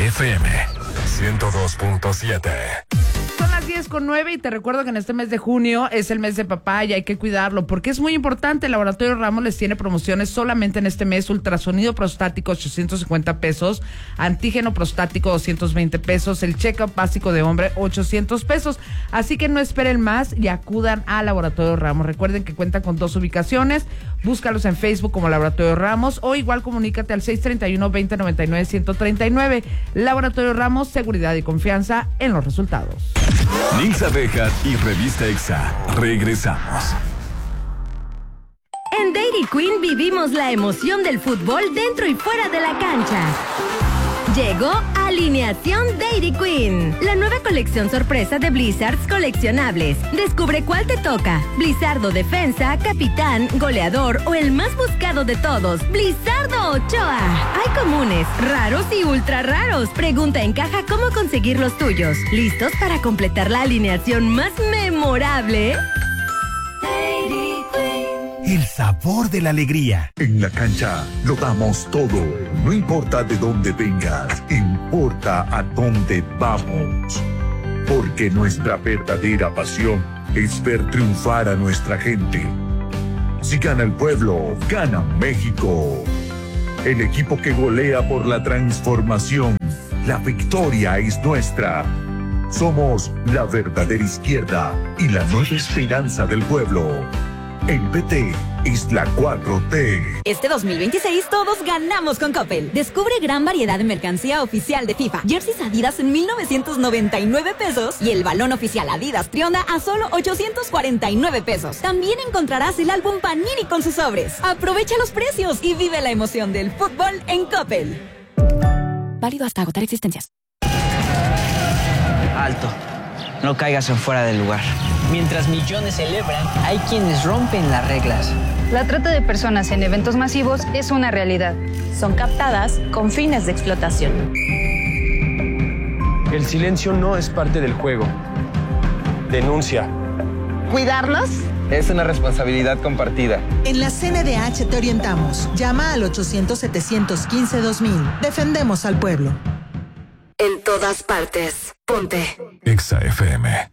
FM 102.7. Son las 10:09 y te recuerdo que en este mes de junio es el mes de papá y hay que cuidarlo porque es muy importante. El Laboratorio Ramos les tiene promociones solamente en este mes: ultrasonido prostático 850 pesos, antígeno prostático 220 pesos, el check-up básico de hombre 800 pesos. Así que no esperen más y acudan al Laboratorio Ramos. Recuerden que cuentan con 2 ubicaciones. Búscalos en Facebook como Laboratorio Ramos o igual comunícate al 631-2099-139. Laboratorio Ramos, seguridad y confianza en los resultados. Nilsa Bejar y Revista Exa. Regresamos. En Dairy Queen vivimos la emoción del fútbol dentro y fuera de la cancha. Llegó Alineación Dairy Queen, la nueva colección sorpresa de Blizzards coleccionables. Descubre cuál te toca: Blizzardo Defensa, Capitán, Goleador o el más buscado de todos, Blizzardo Ochoa. Hay comunes, raros y ultra raros. Pregunta en caja cómo conseguir los tuyos. ¿Listos para completar la alineación más memorable? Dairy Queen. El sabor de la alegría. En la cancha lo damos todo. No importa de dónde vengas, importa a dónde vamos. Porque nuestra verdadera pasión es ver triunfar a nuestra gente. Si gana el pueblo, gana México. El equipo que golea por la transformación. La victoria es nuestra. Somos la verdadera izquierda y la nueva esperanza del pueblo. El PT es la 4T. Este 2026 todos ganamos con Coppel. Descubre gran variedad de mercancía oficial de FIFA. Jerseys Adidas en 1,999 pesos y el balón oficial Adidas Trionda a solo 849 pesos. También encontrarás el álbum Panini con sus sobres. Aprovecha los precios y vive la emoción del fútbol en Coppel. Válido hasta agotar existencias. Alto. No caigas en fuera del lugar. Mientras millones celebran, hay quienes rompen las reglas. La trata de personas en eventos masivos es una realidad. Son captadas con fines de explotación. El silencio no es parte del juego. Denuncia. ¿Cuidarnos? Es una responsabilidad compartida. En la CNDH te orientamos. Llama al 800-715-2000. Defendemos al pueblo. En todas partes. Ponte Exa FM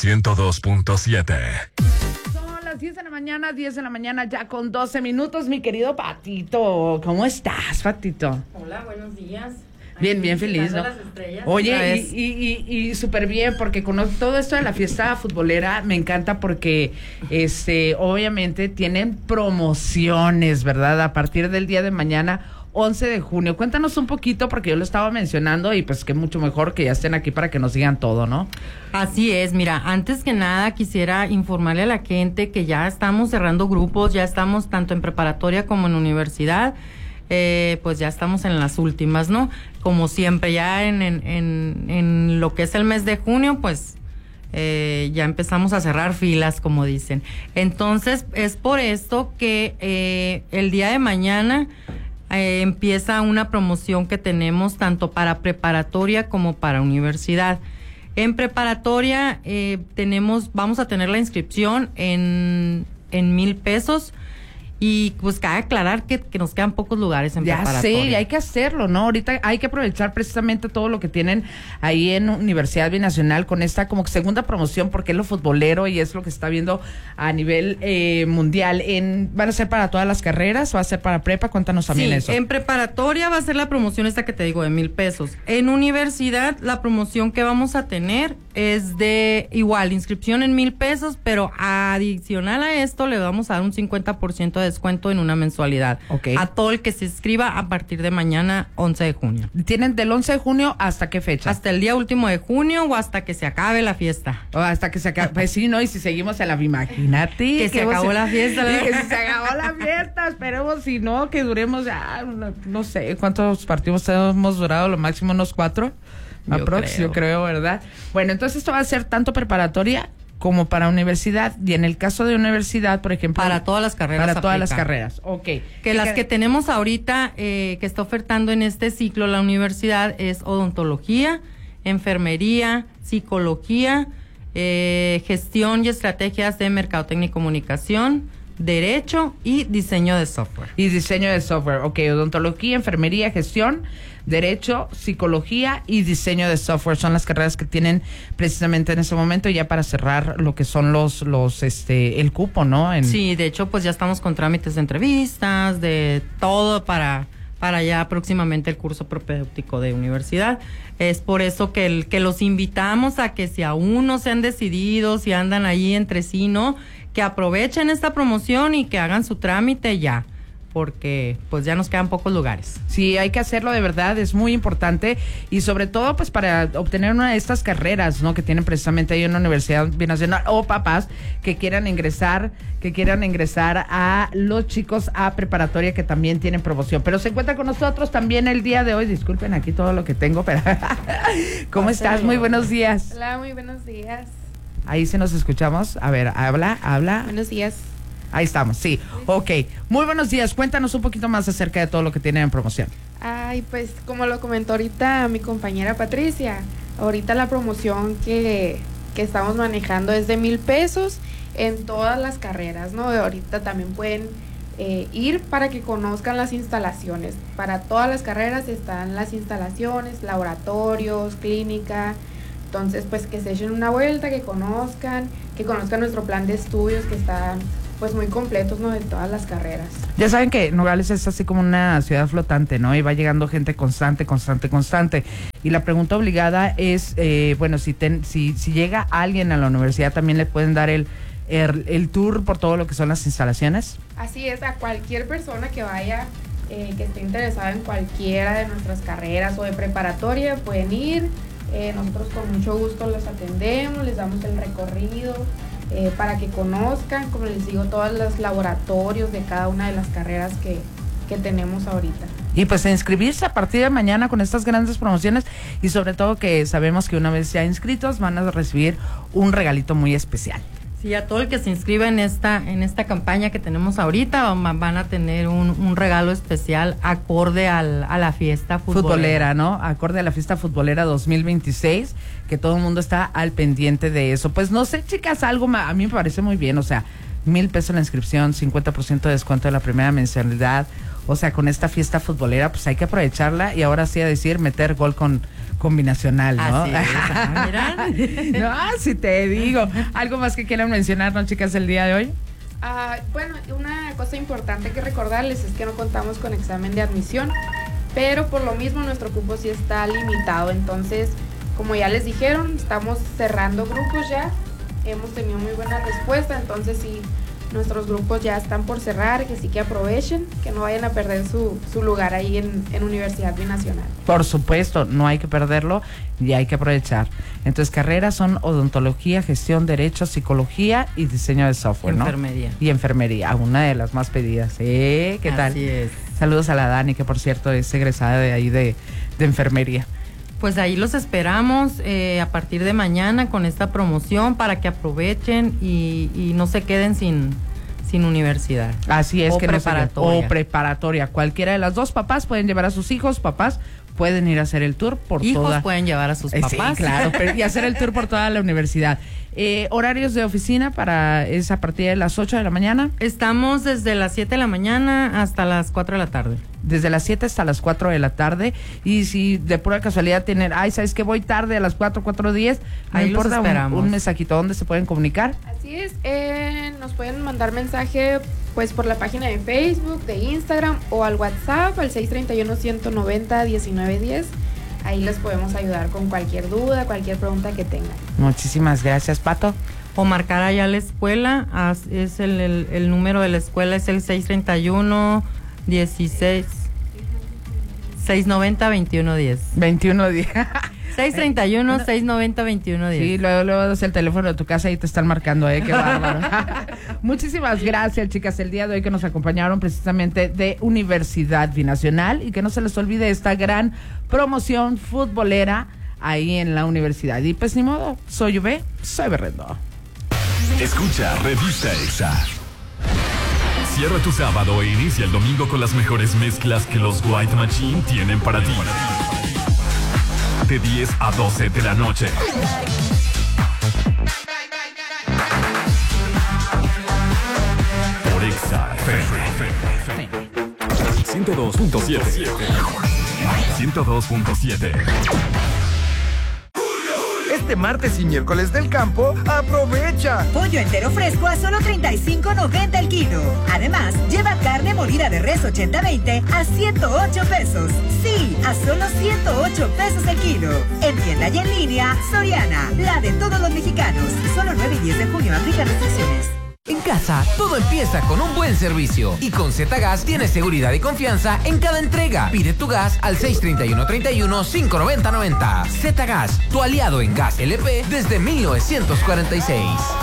102.7. Son las 10 de la mañana, ya con 12 minutos, mi querido Patito. ¿Cómo estás, Patito? Hola, buenos días. Bien, bien feliz, ¿no? Oye, y súper bien, porque con todo esto de la fiesta futbolera me encanta porque obviamente tienen promociones, ¿verdad? A partir del día de mañana, 11 de junio. Cuéntanos un poquito, porque yo lo estaba mencionando y pues que mucho mejor que ya estén aquí para que nos digan todo, ¿no? Así es, mira, antes que nada quisiera informarle a la gente que ya estamos cerrando grupos, ya estamos tanto en preparatoria como en universidad, pues ya estamos en las últimas, ¿no? Como siempre, ya en lo que es el mes de junio, pues ya empezamos a cerrar filas, como dicen. Entonces, es por esto que el día de mañana empieza una promoción que tenemos tanto para preparatoria como para universidad. En preparatoria vamos a tener la inscripción en 1,000 pesos. Y pues cabe aclarar que nos quedan pocos lugares en preparatoria. Ya sé, y hay que hacerlo, ¿no? Ahorita hay que aprovechar precisamente todo lo que tienen ahí en Universidad Binacional con esta como segunda promoción, porque es lo futbolero y es lo que se está viendo a nivel mundial. ¿Van a ser para todas las carreras? ¿Va a ser para prepa? Cuéntanos también eso. En preparatoria va a ser la promoción esta que te digo de 1,000 pesos. En universidad la promoción que vamos a tener es de igual, inscripción en 1,000 pesos, pero adicional a esto le vamos a dar un 50% de descuento en una mensualidad. Okay. A todo el que se inscriba a partir de mañana, 11 de junio. ¿Tienen del 11 de junio hasta qué fecha? Hasta el día último de junio o hasta que se acabe la fiesta. O hasta que se acabe. Pues sí, ¿no? Y si seguimos en la... Imagínate. Que se acabó la fiesta. Que se acabó la fiesta. Esperemos, si no, que duremos ya, no sé, ¿cuántos partidos hemos durado? Lo máximo unos 4. Yo creo, ¿verdad? Bueno, entonces esto va a ser tanto preparatoria como para universidad, y en el caso de universidad, por ejemplo, para todas las carreras. Para todas las carreras, ok. Que las que tenemos ahorita, que está ofertando en este ciclo la universidad, es odontología, enfermería, psicología, gestión y estrategias de mercadotecnia y comunicación, Derecho y Diseño de Software. Y Diseño de Software, ok, Odontología, Enfermería, Gestión, Derecho, Psicología y Diseño de Software son las carreras que tienen precisamente en ese momento, ya para cerrar lo que son el cupo, ¿no? Sí, de hecho, pues ya estamos con trámites de entrevistas, de todo para ya próximamente el curso propedéutico de universidad. Es por eso que los invitamos a que si aún no se han decidido, si andan ahí entre sí, ¿no? Que aprovechen esta promoción y que hagan su trámite ya, porque pues ya nos quedan pocos lugares. Sí, hay que hacerlo de verdad, es muy importante, y sobre todo pues para obtener una de estas carreras, ¿no? Que tienen precisamente ahí en la Universidad Binacional, o papás que quieran ingresar a los chicos a preparatoria, que también tienen promoción. Pero se encuentra con nosotros también el día de hoy, disculpen aquí todo lo que tengo, pero ¿cómo estás? Muy buenos días. Hola, muy buenos días. Ahí sí nos escuchamos, a ver, habla. Buenos días. Ahí estamos, sí. Ok, muy buenos días. Cuéntanos un poquito más acerca de todo lo que tienen en promoción. Ay, pues como lo comentó ahorita mi compañera Patricia, ahorita la promoción que estamos manejando es de 1,000 pesos en todas las carreras, ¿no? Ahorita también pueden ir para que conozcan las instalaciones. Para todas las carreras están las instalaciones, laboratorios, clínica. Entonces, pues que se echen una vuelta, que conozcan nuestro plan de estudios, que están pues muy completos, ¿no? De todas las carreras. Ya saben que Nogales es así como una ciudad flotante, ¿no? Y va llegando gente constante. Y la pregunta obligada es, si llega alguien a la universidad, ¿también le pueden dar el tour por todo lo que son las instalaciones? Así es, a cualquier persona que vaya, que esté interesada en cualquiera de nuestras carreras o de preparatoria, pueden ir. Nosotros con mucho gusto los atendemos, les damos el recorrido, para que conozcan, como les digo, todos los laboratorios de cada una de las carreras que tenemos ahorita. Y pues inscribirse a partir de mañana con estas grandes promociones, y sobre todo que sabemos que una vez ya inscritos van a recibir un regalito muy especial. Sí, a todo el que se inscriba en esta campaña que tenemos ahorita van a tener un regalo especial acorde a la fiesta futbolera, ¿no? Acorde a la fiesta futbolera 2026, que todo el mundo está al pendiente de eso. Pues no sé, chicas, algo a mí me parece muy bien, o sea, 1,000 pesos la inscripción, 50% de descuento de la primera mensualidad. O sea, con esta fiesta futbolera, pues hay que aprovecharla, y ahora sí a decir, meter gol con Binacional, ¿no? Así es, no, si te digo. ¿Algo más que quieran mencionar, no, chicas, el día de hoy? Bueno, una cosa importante que recordarles es que no contamos con examen de admisión, pero por lo mismo nuestro cupo sí está limitado. Entonces, como ya les dijeron, estamos cerrando grupos ya, hemos tenido muy buena respuesta, entonces sí, nuestros grupos ya están por cerrar, que sí que aprovechen, que no vayan a perder su lugar ahí en Universidad Binacional. Por supuesto, no hay que perderlo y hay que aprovechar. Entonces, carreras son odontología, gestión, derecho, psicología y diseño de software, enfermería. ¿No? Y enfermería, una de las más pedidas. ¿Qué tal? Así es. Saludos a la Dani, que por cierto es egresada de ahí de enfermería. Pues ahí los esperamos a partir de mañana con esta promoción para que aprovechen y no se queden sin universidad. Así es, o que preparatoria. O preparatoria. Cualquiera de las dos. Papás pueden llevar a sus hijos, papás pueden ir a hacer el tour por Hijos pueden llevar a sus papás. Sí, claro, y hacer el tour por toda la universidad. Horarios de oficina es a partir de las 8 de la mañana. Estamos desde las 7 de la mañana hasta las 4 de la tarde. Desde las 7 hasta las 4 de la tarde. Y si de pura casualidad tienen, ¿sabes qué? Voy tarde a las 4:10. No ahí importa, los esperamos. un mensajito. ¿Dónde se pueden comunicar? Así es, nos pueden mandar mensaje pues por la página de Facebook, de Instagram o al WhatsApp al 631-190-1910. Ahí les podemos ayudar con cualquier duda, cualquier pregunta que tengan. Muchísimas gracias, Pato. O marcar allá a la escuela, es el número de la escuela es el 631-690-2110. 2110. 631-690-2110. Sí, luego das el teléfono de tu casa y te están marcando, qué bárbaro. Muchísimas gracias, chicas, el día de hoy que nos acompañaron precisamente de Universidad Binacional, y que no se les olvide esta gran promoción futbolera ahí en la universidad. Y pues ni modo, soy UV, soy Berrendo. Escucha Revista EXA. Cierra tu sábado e inicia el domingo con las mejores mezclas que los White Machine tienen para ti. De 10 a 12 de la noche. Por Exa FM 102.7. 102.7. Este martes y miércoles del campo, aprovecha. Pollo entero fresco a solo $35.90 el kilo. Además, lleva carne molida de res 80-20 a $108. Sí, a solo $108 el kilo. En tienda y en línea, Soriana, la de todos los mexicanos. Solo 9 y 10 de junio, aplica restricciones. En casa, todo empieza con un buen servicio. Y con Z-Gas tienes seguridad y confianza en cada entrega. Pide tu gas al 631-31-590-90. Z-Gas, tu aliado en gas LP desde 1946.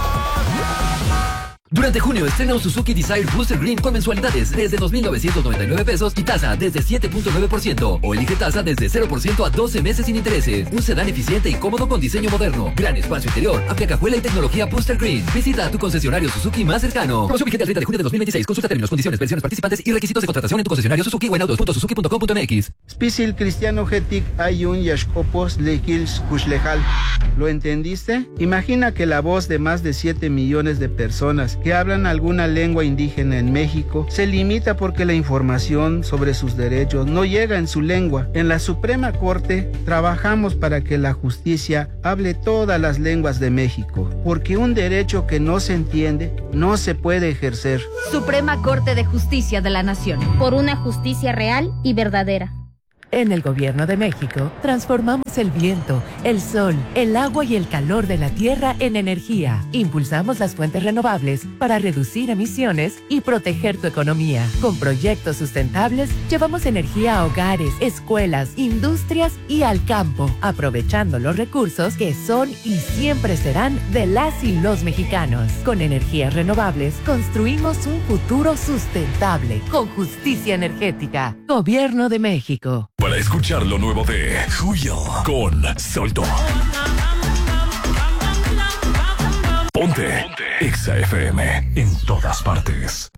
Durante junio estrena un Suzuki Desire Booster Green con mensualidades desde $2,999 y tasa desde 7.9%. O elige tasa desde 0% a 12 meses sin intereses. Un sedán eficiente y cómodo con diseño moderno. Gran espacio interior, amplia cajuela y tecnología Booster Green. Visita a tu concesionario Suzuki más cercano. Promoción vigente al 30 de junio de 2026. Consulta términos, condiciones, versiones participantes y requisitos de contratación en tu concesionario Suzuki o en autos.suzuki.com.mx. Spisil Cristiano Getik Ayun Yashkopos Lekils Kushlejal. ¿Lo entendiste? Imagina que la voz de más de 7 millones de personas que hablan alguna lengua indígena en México se limita porque la información sobre sus derechos no llega en su lengua. En la Suprema Corte trabajamos para que la justicia hable todas las lenguas de México, porque un derecho que no se entiende no se puede ejercer. Suprema Corte de Justicia de la Nación. Por una justicia real y verdadera. En el Gobierno de México, transformamos el viento, el sol, el agua y el calor de la tierra en energía. Impulsamos las fuentes renovables para reducir emisiones y proteger tu economía. Con proyectos sustentables, llevamos energía a hogares, escuelas, industrias y al campo, aprovechando los recursos que son y siempre serán de las y los mexicanos. Con energías renovables, construimos un futuro sustentable, con justicia energética. Gobierno de México. Para escuchar lo nuevo de Julio con Solto. Ponte Exa FM en todas partes.